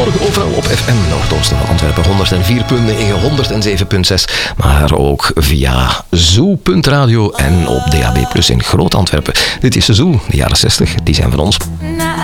Overal op FM, Noordoosten van Antwerpen 104.9, 107.6, maar ook via Zoo.radio en op DAB+ in Groot Antwerpen. Dit is Zoo, de jaren 60, die zijn van ons.